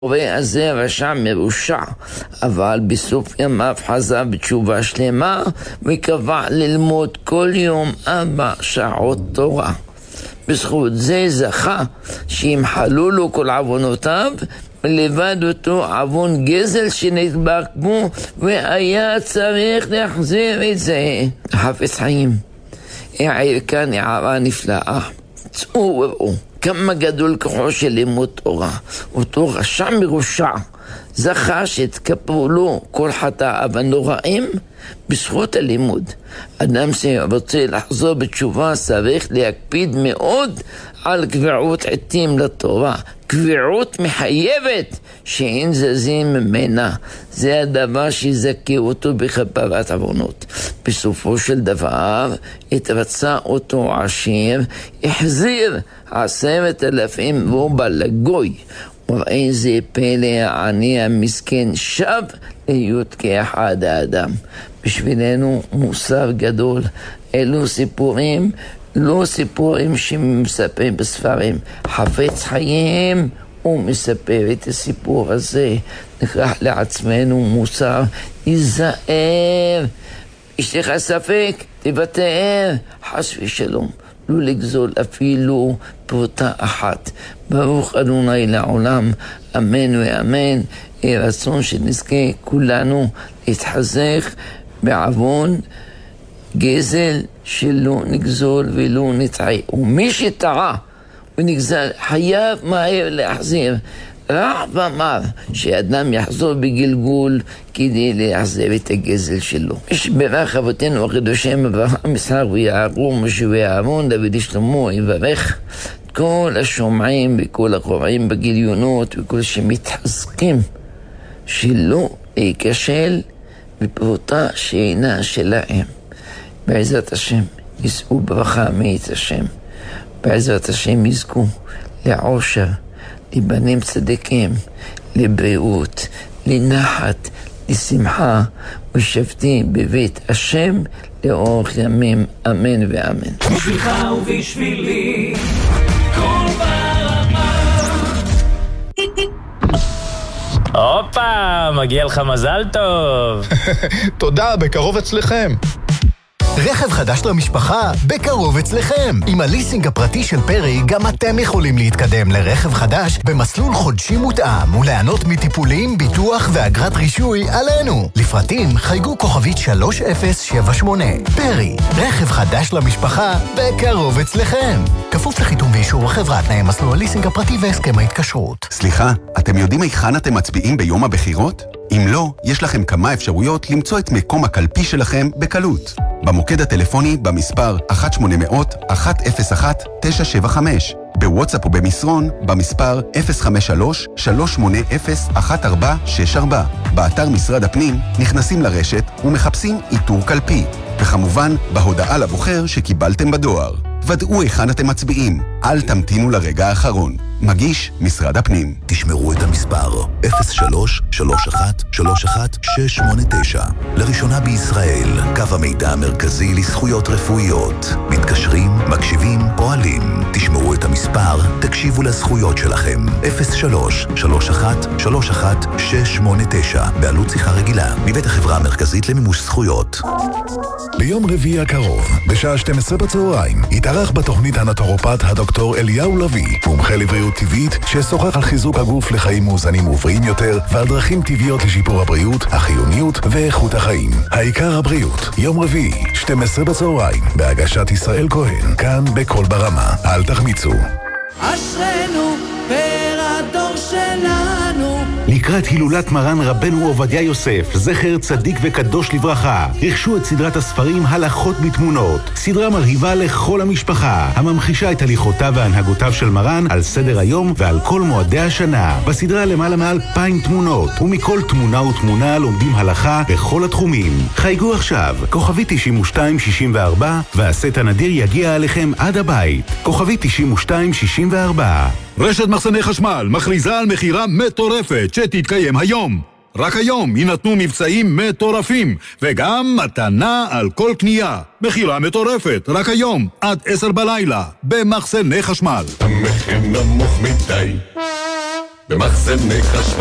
והזה רשע מרושע, אבל בסוף ימיו חזר בתשובה שלמה וקבע ללמוד כל יום 4 שעות תורה. בזכות זה זכה שימחלו לו כל עוונותיו, לבד אותו עוון גזל שנדבק בו, והיה צריך להחזיר את זה. חפץ חיים העיר כאן הערה נפלאה. צאו וראו כמה גדול כוחו של לימוד תורה. אותו רשע מרושע זכה שהתכפרו לו כל חטאיו הנוראים בזכות הלימוד. אדם שרוצה לחזור בתשובה צריך להקפיד מאוד על קביעות עתים לתורה. קביעות מחייבת שאין זזים ממנה. זה הדבר שיזכה אותו בכפרת עוונות. בסופו של דבר התרצה אותו עשיר, החזיר 10,000 רובה לגוי. ואיזה פלא העני המסכן שב להיות כאחד האדם. בשבילנו מוסר גדול. אלו סיפורים, לא סיפורים שמספרים בספרים. חפץ חיים הוא מספר את הסיפור הזה. נקרח לעצמנו מוסר. היזהר, יש לך ספק, תוותר, חס ושלום. לא לגזול אפילו פרוטה אחת. ברוך אדוני לעולם, אמן ואמן. רצון שנזכה כולנו להתחזק בעוון גזל שלא נגזול ולא נטעה. ומי שטעה ונגזל חייב מהר להחזיר. רב אמר שאדם יחזור בגלגול כדי להחזיר את הגזל שלו. יש ברך אבותינו הקדושים אברהם, יצחק ויעקב, משה ואהרון, דוד ושלמה, יברך את כל השומעים וכל הקוראים בגיליונות וכל שמתחזקים שלא ייכשל בפרוטה שאינה שלהם. בעזרת השם ישאו ברכה מאת השם. בעזרת השם יזכו לעושר, לבנים צדיקים, לבריאות, לנחת, לשמחה, ושבתי בבית השם לאורך ימים, אמן ואמן. בשבילך ובשבילי כל ברמה. הופה, מגיע לך מזל טוב. תודה, בקרוב אצלכם. רכב חדש למשפחה, בקרוב אצלכם. עם הליסינג הפרטי של פרי, גם אתם יכולים להתקדם לרכב חדש במסלול חודשי מותאם, וליהנות מטיפולים, ביטוח ואגרת רישוי עלינו. לפרטים חייגו כוכבית 3078. פרי, רכב חדש למשפחה, בקרוב אצלכם. כפוף לחיתום ואישור החברה, תנאי מסלול הליסינג הפרטי והסכם ההתקשרות. סליחה, אתם יודעים היכן אתם מצביעים ביום הבחירות? אם לא, יש לכם כמה אפשרויות למצוא את מקום הקלפי שלכם בקלות. במוקד הטלפוני במספר 1-800-101-975, בוואטסאפ ובמסרון במספר 053-380-1464, באתר משרד הפנים נכנסים לרשת ומחפשים איתור קלפי, וכמובן בהודעה לבוחר שקיבלתם בדואר. ודאו היכן אתם מצביעים, אל תמתינו לרגע האחרון. מגיש משרד הפנים. תשמרו את המספר 03-31-31-689. לראשונה בישראל, קו המידע המרכזי לזכויות רפואיות. מתקשרים, מקשיבים, פועלים. תשמרו את המספר, תקשיבו לזכויות שלכם. 03-31-31-689. בעלות שיחה רגילה, מבית החברה המרכזית למימוש זכויות. ביום רביעי הקרוב, בשעה 12 בצהריים, יתארח בתוכנית הנטורופט הדוקטור אליהו לוי, מומחה לבריאות טבעית ששוחח על חיזוק הגוף לחיים מאוזנים ובריאים יותר ועל דרכים טבעיות לשיפור הבריאות, החיוניות ואיכות החיים. העיקר הבריאות, יום רביעי, 12 בצהריים, בהגשת ישראל כהן, כאן בכל ברמה. אל תחמיצו. אשרנו פר הדור שלנו. לקראת הילולת מרן רבנו עובדיה יוסף, זכר צדיק וקדוש לברכה, רכשו את סדרת הספרים הלכות בתמונות, סדרה מרהיבה לכל המשפחה, הממחישה את הליכותיו והנהגותיו של מרן על סדר היום ועל כל מועדי השנה. בסדרה למעלה מ2,000 תמונות, ומכל תמונה ותמונה לומדים הלכה בכל התחומים. חייגו עכשיו, כוכבי 9264, והסט הנדיר יגיע עליכם עד הבית. כוכבי 9264. רשת מחסני חשמל מכריזה על מחירה מטורפת שתתקיים היום. רק היום יינתנו מבצעים מטורפים, וגם מתנה על כל קנייה. מחירה מטורפת, רק היום, עד 10 בלילה, במחסני חשמל. המחיר נמוך מדי, במחסני חשמל.